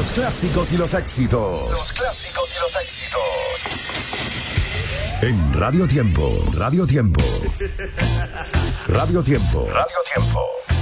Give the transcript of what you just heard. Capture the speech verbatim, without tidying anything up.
Los clásicos y los éxitos. Los clásicos y los éxitos. En Radio Tiempo, Radio Tiempo. Radio Tiempo, Radio Tiempo.